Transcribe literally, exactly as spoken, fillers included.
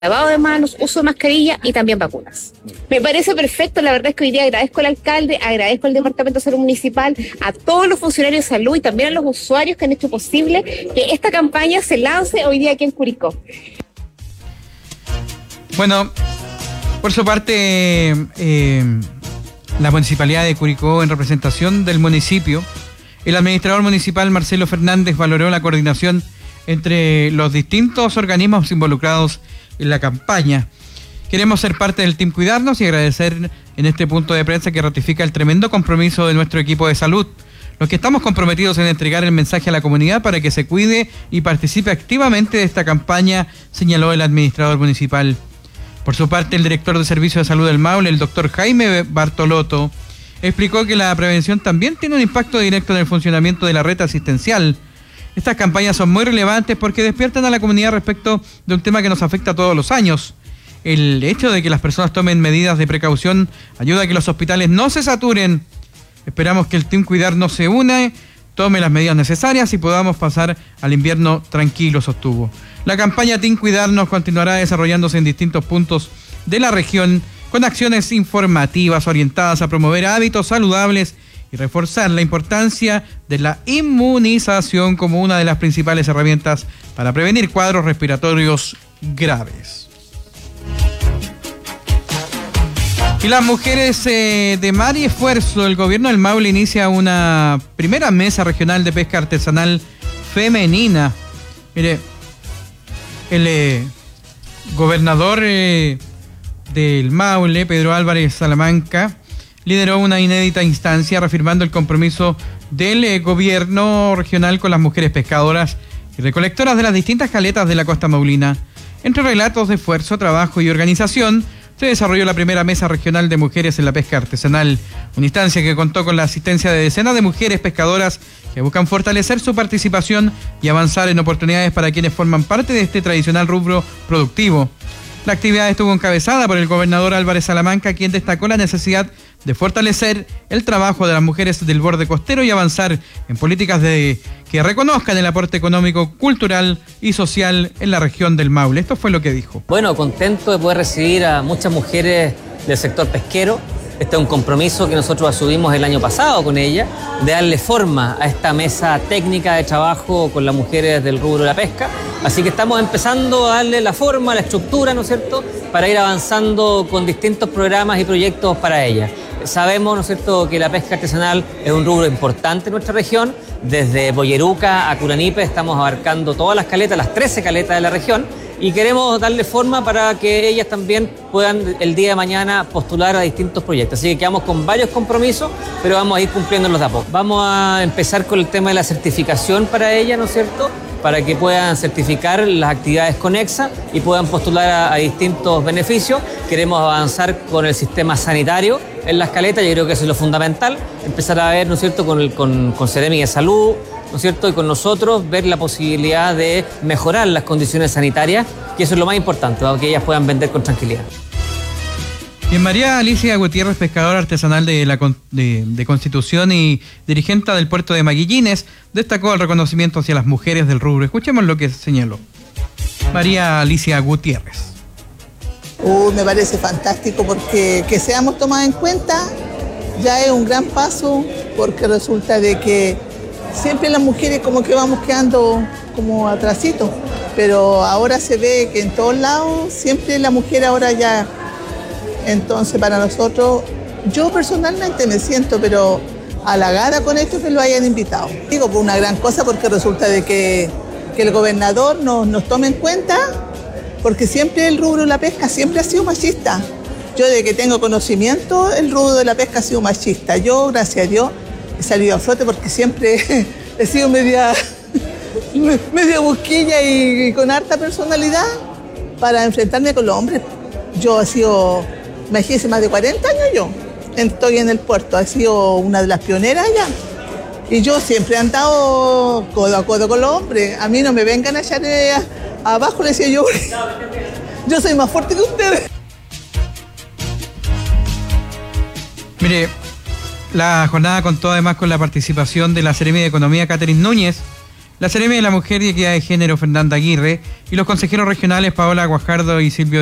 lavado de manos, uso de mascarilla y también vacunas. Me parece perfecto, la verdad es que hoy día agradezco al alcalde, agradezco al Departamento de Salud Municipal, a todos los funcionarios de salud y también a los usuarios que han hecho posible que esta campaña se lance hoy día aquí en Curicó. Bueno, por su parte, eh, la Municipalidad de Curicó, en representación del municipio, el administrador municipal Marcelo Fernández valoró la coordinación entre los distintos organismos involucrados en la campaña. Queremos ser parte del Team Cuidarnos y agradecer en este punto de prensa que ratifica el tremendo compromiso de nuestro equipo de salud. Los que estamos comprometidos en entregar el mensaje a la comunidad para que se cuide y participe activamente de esta campaña, señaló el administrador municipal. Por su parte, el director de Servicio de Salud del Maule, el doctor Jaime Bartolotto, explicó que la prevención también tiene un impacto directo en el funcionamiento de la red asistencial. Estas campañas son muy relevantes porque despiertan a la comunidad respecto de un tema que nos afecta todos los años. El hecho de que las personas tomen medidas de precaución ayuda a que los hospitales no se saturen. Esperamos que el Team Cuidarnos se une, tome las medidas necesarias y podamos pasar al invierno tranquilo, sostuvo. La campaña Team Cuidarnos continuará desarrollándose en distintos puntos de la región con acciones informativas orientadas a promover hábitos saludables y reforzar la importancia de la inmunización como una de las principales herramientas para prevenir cuadros respiratorios graves. Y las mujeres eh, de Mar y Esfuerzo, el gobierno del Maule inicia una primera mesa regional de pesca artesanal femenina. Mire, el eh, gobernador eh, del Maule, Pedro Álvarez Salamanca, lideró una inédita instancia reafirmando el compromiso del eh, gobierno regional con las mujeres pescadoras y recolectoras de las distintas caletas de la costa maulina. Entre relatos de esfuerzo, trabajo y organización, se desarrolló la primera mesa regional de mujeres en la pesca artesanal, una instancia que contó con la asistencia de decenas de mujeres pescadoras que buscan fortalecer su participación y avanzar en oportunidades para quienes forman parte de este tradicional rubro productivo. La actividad estuvo encabezada por el gobernador Álvarez Salamanca, quien destacó la necesidad de fortalecer el trabajo de las mujeres del borde costero y avanzar en políticas de que reconozcan el aporte económico, cultural y social en la región del Maule. Esto fue lo que dijo. Bueno, contento de poder recibir a muchas mujeres del sector pesquero. Este es un compromiso que nosotros asumimos el año pasado con ella, de darle forma a esta mesa técnica de trabajo con las mujeres del rubro de la pesca. Así que estamos empezando a darle la forma, la estructura, ¿no es cierto?, para ir avanzando con distintos programas y proyectos para ellas. Sabemos, ¿no es cierto?, que la pesca artesanal es un rubro importante en nuestra región. Desde Boyeruca a Curanipe estamos abarcando todas las caletas, las trece caletas de la región, y queremos darle forma para que ellas también puedan el día de mañana postular a distintos proyectos. Así que quedamos con varios compromisos, pero vamos a ir cumpliéndolos de a poco. Vamos a empezar con el tema de la certificación para ellas, ¿no es cierto?, para que puedan certificar las actividades conexas y puedan postular a, a distintos beneficios. Queremos avanzar con el sistema sanitario en las caletas, yo creo que eso es lo fundamental, empezar a ver, ¿no es cierto?, con el con, con Seremi de Salud, ¿no es cierto?, y con nosotros ver la posibilidad de mejorar las condiciones sanitarias, que eso es lo más importante, ¿no?, que ellas puedan vender con tranquilidad. Bien, María Alicia Gutiérrez, pescadora artesanal de, la, de, de Constitución y dirigente del puerto de Maguillines, destacó el reconocimiento hacia las mujeres del rubro. Escuchemos lo que señaló María Alicia Gutiérrez. Uh, me parece fantástico porque que seamos tomadas en cuenta ya es un gran paso, porque resulta de que siempre las mujeres como que vamos quedando como atrasitos, pero ahora se ve que en todos lados siempre la mujer ahora ya. Entonces para nosotros, yo personalmente me siento pero halagada con esto que lo hayan invitado. Digo, por una gran cosa, porque resulta de que, que el gobernador nos, nos tome en cuenta, porque siempre el rubro de la pesca siempre ha sido machista. Yo desde que tengo conocimiento, el rubro de la pesca ha sido machista. Yo, gracias a Dios, he salido a flote porque siempre he sido media, media busquilla y, y con harta personalidad para enfrentarme con los hombres. Yo he sido, imagínense, más de cuarenta años yo. Estoy en el puerto, he sido una de las pioneras allá. Y yo siempre he andado codo a codo con los hombres. A mí no me vengan a echar eh, abajo, le decía yo. Yo soy más fuerte que ustedes. Mire, la jornada contó además con la participación de la Seremi de Economía, Catherine Núñez, la Seremi de la Mujer y Equidad de Género, Fernanda Aguirre, y los consejeros regionales Paola Guajardo y Silvio